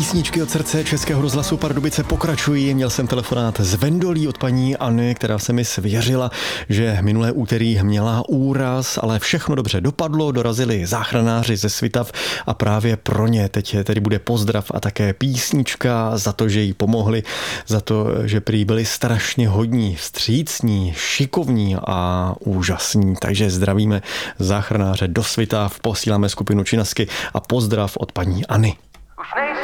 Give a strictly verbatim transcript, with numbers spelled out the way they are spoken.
Písničky od srdce Českého rozhlasu Pardubice pokračují. Měl jsem telefonát z Vendolí od paní Anny, která se mi svěřila, že minulé úterý měla úraz, ale všechno dobře dopadlo, dorazili záchranáři ze Svitav a právě pro ně teď tedy bude pozdrav a také písnička za to, že jí pomohli, za to, že prý byli strašně hodní, vstřícní, šikovní a úžasní. Takže zdravíme záchranáře do Svitav, posíláme skupinu Činasky a pozdrav od paní Anny. Už nejsem